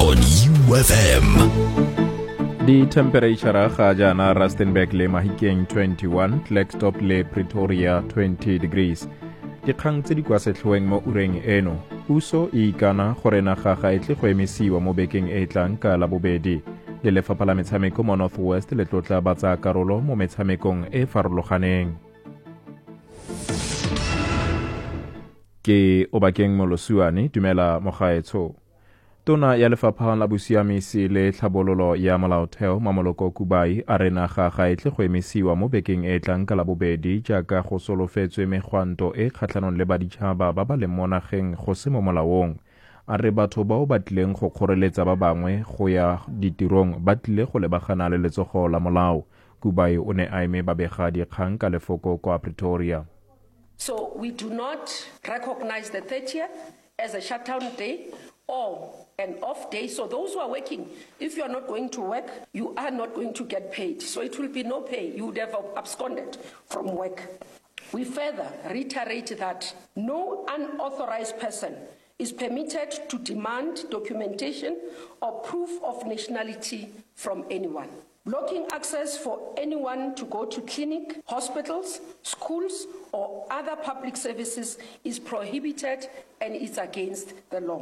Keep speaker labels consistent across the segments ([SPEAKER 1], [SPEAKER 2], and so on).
[SPEAKER 1] on UFM.
[SPEAKER 2] Di temperature ga jana Rustenburg le Mahikeng 21, Klerksdorp le Pretoria 20 degrees. Dikgang tse di kwa setlhoeng mo ureng eno, puso e ikana gore naga ga e tle go emisiwa mo bekeng e tlang ka labobedi. Le lefapha la metshameko mo North West le tlotla ba tsaya karolo mo metshamekong e farologaneng. Ke Obakeng Molosuane, dumela mogaetsho. Tona ya lefapha la bosiamisi le tlhabololo ya molaotheo Mamoloko Kubai a re naga ga e tle go emisiwa mo bekeng e tlang ka labobedi jaaka go solofetswe megwanto e kgatlhanong le baditšhaba ba ba leng mo nageng go se mo molaong. A re batho bao ba tlileng go kgoreletsa ba bangwe go ya ditirong ba tlile go lebagana le letsogo la molao. Kubai o ne a eme babega dikgang ka lefoko kwa Pretoria.
[SPEAKER 3] So we do not recognize the 30th as a shutdown day or an off day. So those who are working, if you are not going to work, you are not going to get paid. So it will be no pay. You would have absconded from work. We further reiterate that no unauthorized person is permitted to demand documentation or proof of nationality from anyone. Blocking access for anyone to go to clinic, hospitals, schools, or other public services is prohibited and is against the law.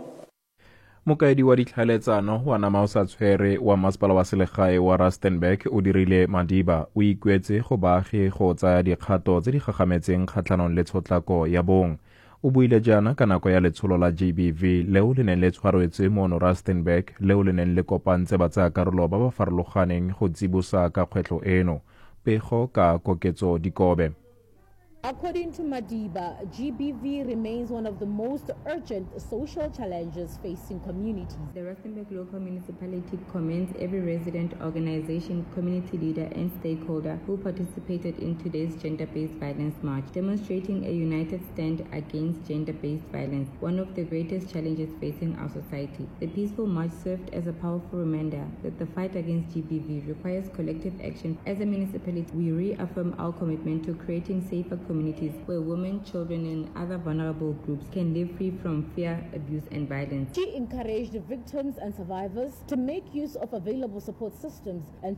[SPEAKER 2] Mokaedi wa ditlhaeletsano wa Namausa Tshwere wa masepala wa selegae wa Rustenburg o dirile Madiba o ikwetse go baagi go tsaya dikgato tse di gagametseng kgatlhanong le tshotlako ya bong. O buile jaana ka nako ya letsholo la GBV leo le neng le tshwaretswe mono Rustenburg leo le neng le kopantse ba tsaya karolo ba ba farologaneng go tsibosa ka kgwetlho eno. Pego ka koketso dikobe.
[SPEAKER 4] According to Madiba, GBV remains one of the most urgent social challenges facing communities.
[SPEAKER 5] The Rustenburg Local Municipality commends every resident, organization, community leader and stakeholder who participated in today's gender-based violence march, demonstrating a united stand against gender-based violence, one of the greatest challenges facing our society. The peaceful march served as a powerful reminder that the fight against GBV requires collective action. As a municipality, we reaffirm our commitment to creating safer communities where women, children, and other vulnerable groups can live free from fear, abuse, and violence.
[SPEAKER 4] She encouraged victims and survivors to make use of available support systems and